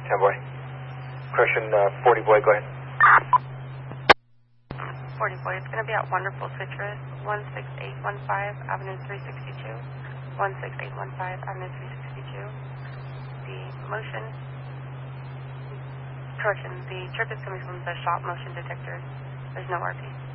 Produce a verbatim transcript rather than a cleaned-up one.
ten boy. Correction, uh, forty boy, go ahead. forty boy, it's going to be at Wonderful Citrus, one six eight one five, Avenue three sixty-two. one six eight one five, Avenue three sixty-two. The motion, correction, the trip is coming from the shop motion detector. There's no R P.